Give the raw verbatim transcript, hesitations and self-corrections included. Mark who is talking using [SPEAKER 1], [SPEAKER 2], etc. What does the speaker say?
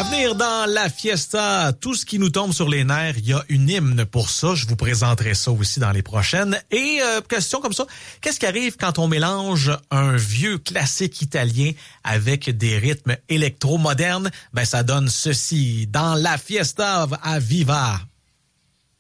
[SPEAKER 1] À venir dans la fiesta, tout ce qui nous tombe sur les nerfs, il y a une hymne pour ça. Je vous présenterai ça aussi dans les prochaines. Et euh, question comme ça, qu'est-ce qui arrive quand on mélange un vieux classique italien avec des rythmes électro-modernes? Ben, ça donne ceci dans la fiesta à Viva.